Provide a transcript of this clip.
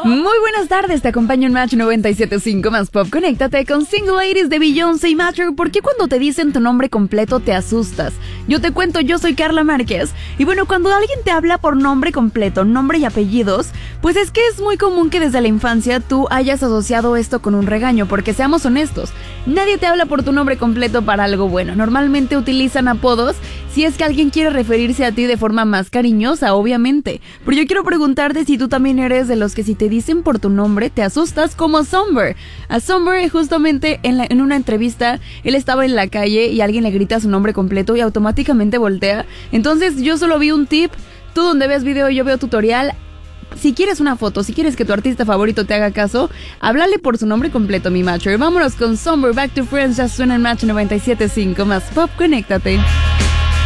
Muy buenas tardes, te acompaño en Match 97.5 más Pop. Conéctate con Single Ladies de Beyoncé y Matcher. ¿Por qué cuando te dicen tu nombre completo te asustas? Yo te cuento, yo soy Carla Márquez. Y bueno, cuando alguien te habla por nombre completo, nombre y apellidos, pues es que es muy común que desde la infancia tú hayas asociado esto con un regaño, porque seamos honestos, nadie te habla por tu nombre completo para algo bueno. Normalmente utilizan apodos si es que alguien quiere referirse a ti de forma más cariñosa, obviamente. Pero yo quiero preguntarte si tú también eres de los que si te dicen por tu nombre te asustas, como a Somber. A Somber justamente en una entrevista, él estaba en la calle y alguien le grita su nombre completo y automáticamente voltea. Entonces yo solo vi un tip, tú donde ves video yo veo tutorial. Si quieres una foto, si quieres que tu artista favorito te haga caso, háblale por su nombre completo, mi matcher. Vámonos con Somber, Back to Friends, ya suena en Match 97.5 más Pop, conéctate.